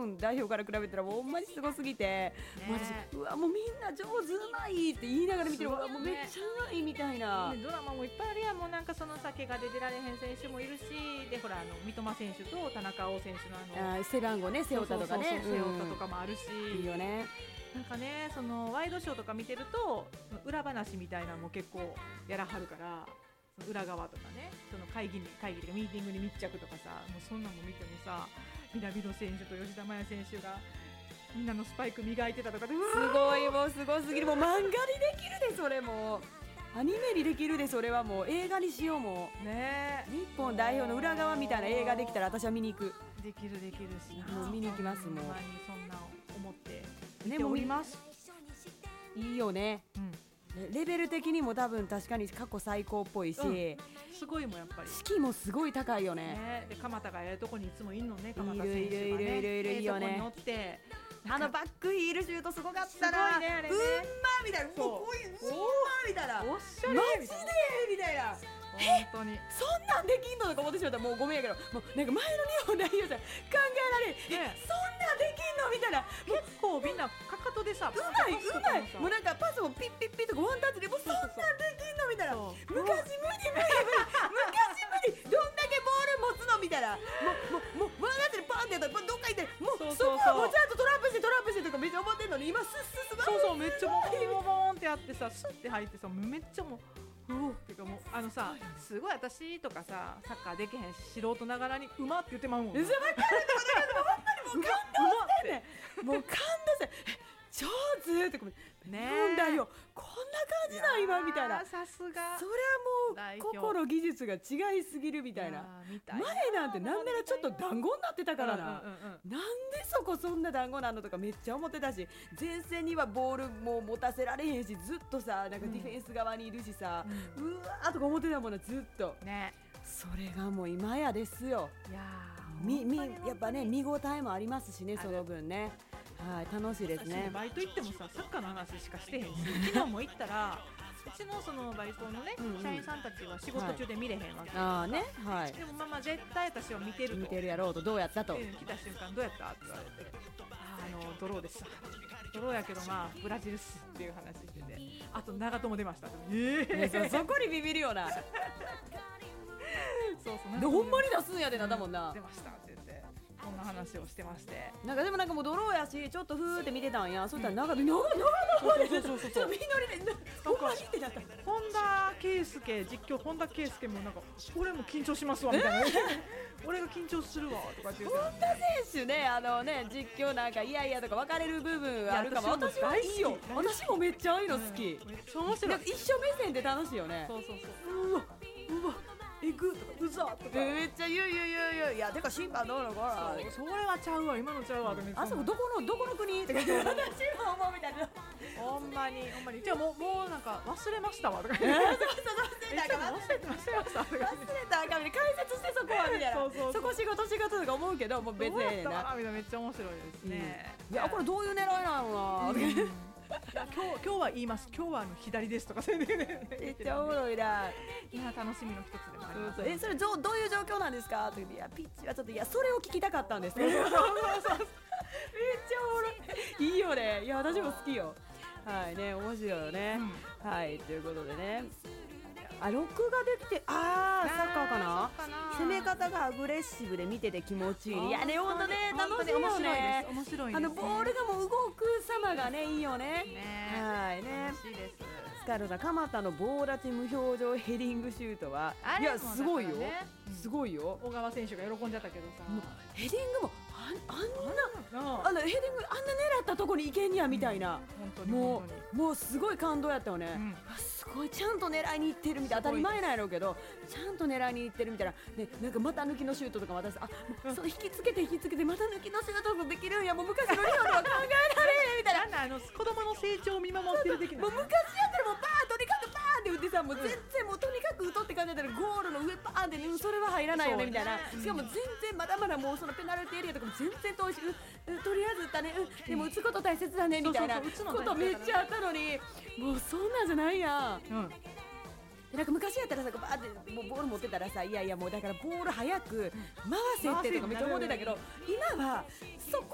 本代表から比べたらもうほんまにすごすぎて、もう私うわもうみんな上手うまいって言いながら見てる、うわもうめっちゃうまいみたいな、 ドラマもいっぱいあるやん。もうなんかその怪我で出られへん選手もいるし、でほら三笘選手と田中碧選手の背番号ね背負ったとかね、 背負ったとかもあるし、 いいよね。 なんかね、そのワイドショーとか見てると裏話みたいなのも結構やらはるから、その裏側とかね、その会議とかミーティングに密着とかさ、もうそんなのも見てもさ、南野選手と吉田麻也選手がみんなのスパイク磨いてたとかで、すごい、もうすごすぎる。もう漫画にできるで、それもアニメにできるで、それはもう映画にしよう。もうね、 日本代表の裏側みたいな映画できたら私は見に行く。 できるし、 もう見に行きます。もう前にそんな思って見ております。 いいよね、レベル的にも多分確かに過去最高っぽいし、 すごいもんやっぱり士気もすごい高いよね。 で鎌田がやるとこにいつもいんのね、鎌田選手がいるいいよね。 乗ってバックヒールシュートすごかったな。 すごいね、あれね。 みたいな、こういうみたいな、 おっしゃれマジでみたいな。 本当にそんなんできんのとか思ってしまったらもうごめんやけど、もうなんか前の日本代表じゃ考えられん、そんなんできんのみたいな。 結構みんなかかとでさ、 うまいもうなんかパスもピッピッピッとかワンタッチでもうそんなんできんのみたいな。昔無理どんだけボール持つのみたいな。もうワンタッチでパンってやったらどっか行って、もうそこはもうちゃんとトラップしてとかめっちゃ思ってんのに、今スッそうめっちゃボーンってやってさ、スッて入ってさ、めっちゃもうてかもうさ、すごい私とかさ、サッカーできへんし素人ながらにうまって言ってまうもん。 分かるもう感動してんねん。もう感動して上手ってなんだよ、こんな感じだ今みたいな。 さすが。 それはもう心技術が違いすぎるみたいな。前なんてなんならちょっと団子になってたからな。なんでそこそんな団子なのとかめっちゃ思ってたし、前線にはボールも持たせられへんし、ずっとさなんかディフェンス側にいるしさ、うわーとか思ってたもんな、ずっとね。それがもう今やですよ。やっぱね見応えもありますしね、その分ね。はい、楽しいですね。 バイト行ってもさ、サッカーの話しかしてへんし、昨日も行ったらうちのそのバイトのね、社員さんたちは仕事中で見れへんわけ。でもまあ絶対私は見てるやろうと。どうやったと来た瞬間どうやったって言われて、ドローでした。ドローやけどまあブラジルっすっていう話してて、あと長友出ました。 そこにビビるような。 そうほんまに出すんやでな、だもんな。 出ましたって言ってこんな話をしてまして、 でもなんかもうドローやし、ちょっとふーって見てたんや。そしたら長でそうみのりでほんまにってなった。 本田圭佑実況、本田圭佑もなんか俺も緊張しますわみたいな。俺が緊張するわとかって言って、 本田選手ね、実況なんかいやいやとか分かれる部分あるかも。私はいいよ。私もめっちゃああいうの好き。 めっちゃ面白い。 一緒目線で楽しいよね。うわエグとかうざとかめっちゃ言う。いやてか審判どうのこら、 それはちゃうわ、今のちゃうわ。 あそこどこの国とか言って、私も思うみたいな。 ほんまにじゃあもうなんか忘れましたわとか。忘れたらあかんみたいな。解説してそこはみたいな。そこ仕事とか思うけど、もう別にな。 めっちゃ面白いですね。 いやこれどういう狙いなのな。 今日は言います。今日は左ですとかめっちゃおもろいな。 楽しみの一つでもあります。 それどういう状況なんですかって言って、いやピッチはちょっと、いやそれを聞きたかったんです。めっちゃおもろい。いいよね。いや私も好きよ。はいね、面白いよね。はいということでね、録画できて、サッカーかな。攻め方がアグレッシブで見てて気持ちいい。いやね、ほんとね、楽しいよね。 面白いです。 ボールがもう動く様がね、いいよね。はいね。 楽しいです。 スカルさん、鎌田の棒立ち無表情ヘディングシュートは、いやすごいよ。すごいよ。 小川選手が喜んじゃったけどさ、 ヘディングもあんなヘディングあんな狙ったとこに行けんやみたいな。もうすごい感動やったよね。すごいちゃんと狙いに行ってるみたいな。当たり前なんやろうけどちゃんと狙いに行ってるみたいな。でなんかまた抜きのシュートとか私そう引きつけてまた抜きのシュートもできるんや。もう昔のリオでは考えられへんみたいな。 子供の成長を見守ってる的な。 もう昔やったらもうバーンとにかくバーンって打ってさ、もう全然もうとにかく打とうって感じだったらゴールの上バーンってそれは入らないよねみたいな。しかも全然まだまだもうそのペナルティエリアとかも全然遠いし、とりあえず打ったね、でも打つこと大切だねみたいなことめっちゃあったのに、もうそんなんじゃないやん。なんか昔やったらさ、バーってもうボール持ってたらさ、いやいやもうだからボール早く回せってとかめっちゃ思ってたけど、今はそこ